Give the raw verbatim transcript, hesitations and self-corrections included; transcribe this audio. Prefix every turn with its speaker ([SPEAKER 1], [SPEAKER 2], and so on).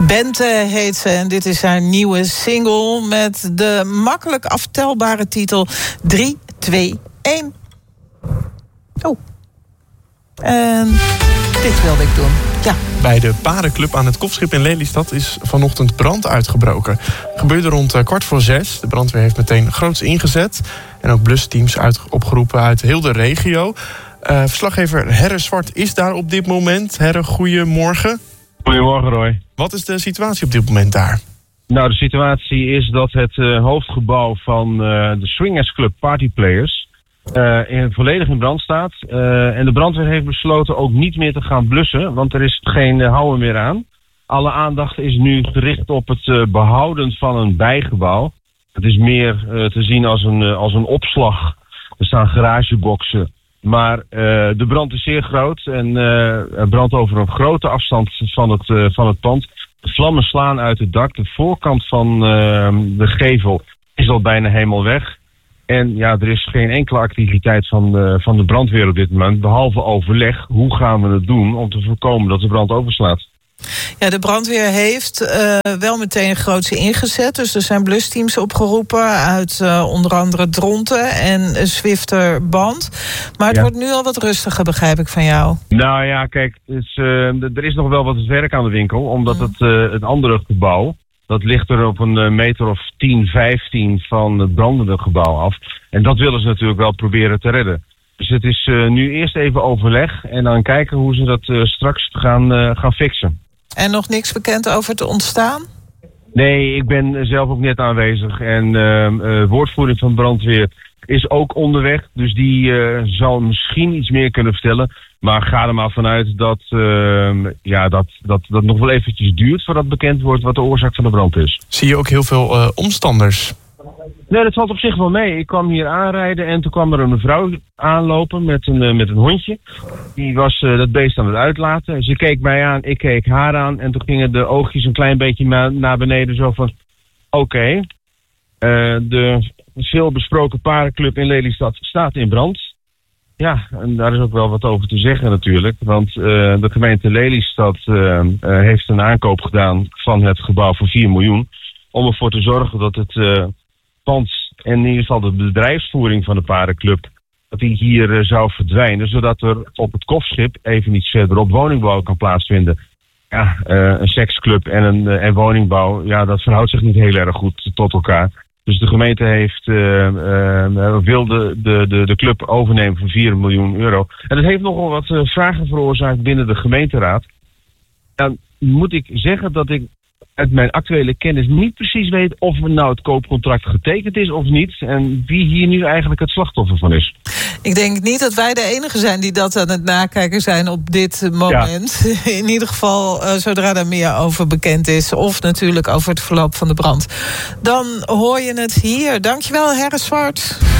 [SPEAKER 1] Bente heet ze en dit is haar nieuwe single met de makkelijk aftelbare titel drie, twee, één. Oh. En dit wilde ik doen. Ja.
[SPEAKER 2] Bij de paardenclub aan het Kofschip in Lelystad is vanochtend brand uitgebroken. Gebeurde rond kwart voor zes. De brandweer heeft meteen groots ingezet. En ook blusteams uit, opgeroepen uit heel de regio. Uh, verslaggever Herre Zwart is daar op dit moment. Herre, goedemorgen.
[SPEAKER 3] Goedemorgen, Roy.
[SPEAKER 2] Wat is de situatie op dit moment daar?
[SPEAKER 3] Nou, de situatie is dat het uh, hoofdgebouw van uh, de Swingers Club Party Players uh, in, volledig in brand staat. Uh, en de brandweer heeft besloten ook niet meer te gaan blussen, want er is geen uh, houden meer aan. Alle aandacht is nu gericht op het uh, behouden van een bijgebouw. Het is meer uh, te zien als een, uh, als een opslag. Er staan garageboxen. Maar uh, de brand is zeer groot en uh, er brandt over een grote afstand van het, uh, van het pand. De vlammen slaan uit het dak. De voorkant van uh, de gevel is al bijna helemaal weg. En ja, er is geen enkele activiteit van de, van de brandweer op dit moment, behalve overleg. Hoe gaan we het doen om te voorkomen dat de brand overslaat?
[SPEAKER 1] Ja, de brandweer heeft uh, wel meteen groots ingezet. Dus er zijn blusteams opgeroepen uit uh, onder andere Dronten en Zwifterband. Maar het
[SPEAKER 3] ja.
[SPEAKER 1] wordt nu al wat rustiger, begrijp ik van jou.
[SPEAKER 3] Nou ja, kijk, het is, uh, er is nog wel wat werk aan de winkel. Omdat het, uh, het andere gebouw, dat ligt er op een meter of tien, vijftien van het brandende gebouw af. En dat willen ze natuurlijk wel proberen te redden. Dus het is uh, nu eerst even overleg en dan kijken hoe ze dat uh, straks gaan, uh, gaan fixen.
[SPEAKER 1] En nog niks bekend over het ontstaan?
[SPEAKER 3] Nee, ik ben zelf ook net aanwezig. En uh, uh, woordvoering van brandweer is ook onderweg. Dus die uh, zal misschien iets meer kunnen vertellen. Maar ga er maar vanuit dat, uh, ja, dat, dat dat nog wel eventjes duurt voordat bekend wordt wat de oorzaak van de brand is.
[SPEAKER 2] Zie je ook heel veel uh, omstanders?
[SPEAKER 3] Nee, dat valt op zich wel mee. Ik kwam hier aanrijden en toen kwam er een mevrouw aanlopen met een, uh, met een hondje. Die was uh, dat beest aan het uitlaten. Ze keek mij aan, ik keek haar aan en toen gingen de oogjes een klein beetje na, naar beneden. Zo van, oké, okay, uh, de veel besproken paardenclub in Lelystad staat in brand. Ja, en daar is ook wel wat over te zeggen natuurlijk. Want uh, de gemeente Lelystad uh, uh, heeft een aankoop gedaan van het gebouw voor vier miljoen. Om ervoor te zorgen dat het uh, pand en in ieder geval de bedrijfsvoering van de paardenclub, dat die hier uh, zou verdwijnen. Zodat er op het Kofschip even iets verderop woningbouw kan plaatsvinden. Ja, uh, een seksclub en een uh, en woningbouw, ja, dat verhoudt zich niet heel erg goed tot elkaar. Dus de gemeente heeft, uh, uh, wil de, de, de, de club overnemen voor vier miljoen euro. En dat heeft nogal wat uh, vragen veroorzaakt binnen de gemeenteraad. Dan moet ik zeggen dat ik uit mijn actuele kennis niet precies weet of er nou het koopcontract getekend is of niet. En wie hier nu eigenlijk het slachtoffer van is.
[SPEAKER 1] Ik denk niet dat wij de enige zijn die dat aan het nakijken zijn op dit moment. Ja. In ieder geval, uh, zodra er meer over bekend is. Of natuurlijk over het verloop van de brand. Dan hoor je het hier. Dankjewel, Herre Zwart.